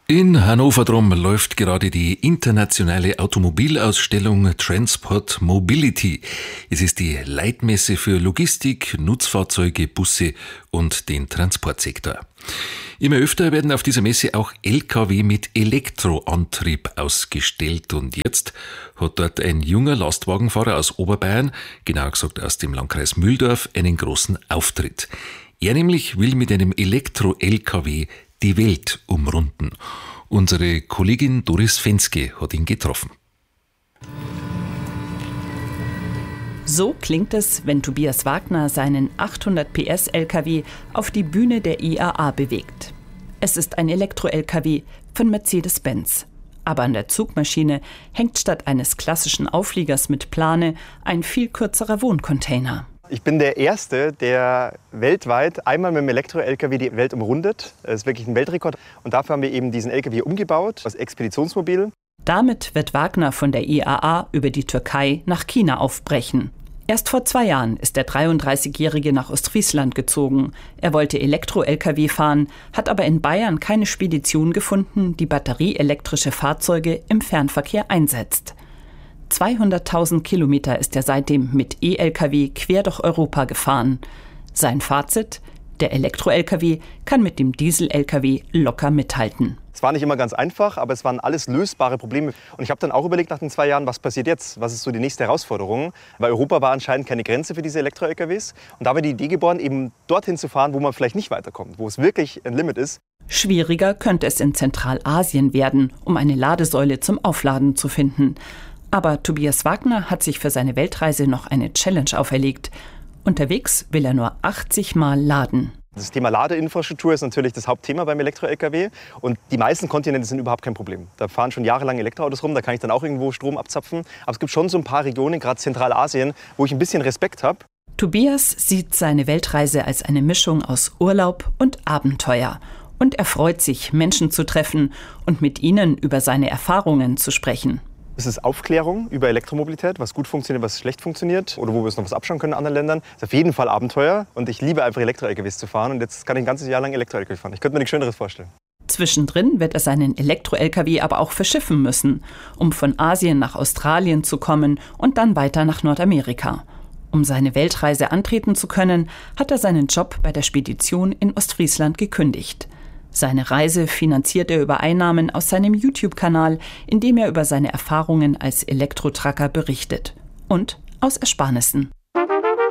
In Hannover drum läuft gerade die internationale Automobilausstellung Transport Mobility. Es ist die Leitmesse für Logistik, Nutzfahrzeuge, Busse und den Transportsektor. Immer öfter werden auf dieser Messe auch Lkw mit Elektroantrieb ausgestellt und jetzt hat dort ein junger Lastwagenfahrer aus Oberbayern, genauer gesagt aus dem Landkreis Mühldorf, einen großen Auftritt. Er nämlich will mit einem Elektro-Lkw die Welt umrunden. Unsere Kollegin Doris Fenske hat ihn getroffen. So klingt es, wenn Tobias Wagner seinen 800 PS LKW auf die Bühne der IAA bewegt. Es ist ein Elektro-LKW von Mercedes-Benz. Aber an der Zugmaschine hängt statt eines klassischen Aufliegers mit Plane ein viel kürzerer Wohncontainer. Ich bin der Erste, der weltweit einmal mit dem Elektro-LKW die Welt umrundet. Das ist wirklich ein Weltrekord. Und dafür haben wir eben diesen LKW umgebaut, als Expeditionsmobil. Damit wird Wagner von der IAA über die Türkei nach China aufbrechen. Erst vor 2 Jahren ist der 33-Jährige nach Ostfriesland gezogen. Er wollte Elektro-LKW fahren, hat aber in Bayern keine Spedition gefunden, die batterieelektrische Fahrzeuge im Fernverkehr einsetzt. 200.000 Kilometer ist er seitdem mit E-Lkw quer durch Europa gefahren. Sein Fazit: Der Elektro-Lkw kann mit dem Diesel-Lkw locker mithalten. Es war nicht immer ganz einfach, aber es waren alles lösbare Probleme. Und ich habe dann auch überlegt nach den 2 Jahren, was passiert jetzt? Was ist so die nächste Herausforderung? Weil Europa war anscheinend keine Grenze für diese Elektro-LKWs. Und da war die Idee geboren, eben dorthin zu fahren, wo man vielleicht nicht weiterkommt, wo es wirklich ein Limit ist. Schwieriger könnte es in Zentralasien werden, um eine Ladesäule zum Aufladen zu finden. Aber Tobias Wagner hat sich für seine Weltreise noch eine Challenge auferlegt. Unterwegs will er nur 80 Mal laden. Das Thema Ladeinfrastruktur ist natürlich das Hauptthema beim Elektro-LKW. Und die meisten Kontinente sind überhaupt kein Problem. Da fahren schon jahrelang Elektroautos rum, da kann ich dann auch irgendwo Strom abzapfen. Aber es gibt schon so ein paar Regionen, gerade Zentralasien, wo ich ein bisschen Respekt habe. Tobias sieht seine Weltreise als eine Mischung aus Urlaub und Abenteuer. Und er freut sich, Menschen zu treffen und mit ihnen über seine Erfahrungen zu sprechen. Es ist Aufklärung über Elektromobilität, was gut funktioniert, was schlecht funktioniert oder wo wir uns noch was abschauen können in anderen Ländern. Das ist auf jeden Fall Abenteuer und ich liebe einfach Elektro-LKWs zu fahren und jetzt kann ich ein ganzes Jahr lang Elektro-LKW fahren. Ich könnte mir nichts Schöneres vorstellen. Zwischendrin wird er seinen Elektro-LKW aber auch verschiffen müssen, um von Asien nach Australien zu kommen und dann weiter nach Nordamerika. Um seine Weltreise antreten zu können, hat er seinen Job bei der Spedition in Ostfriesland gekündigt. Seine Reise finanziert er über Einnahmen aus seinem YouTube-Kanal, in dem er über seine Erfahrungen als Elektro-Trucker berichtet. Und aus Ersparnissen.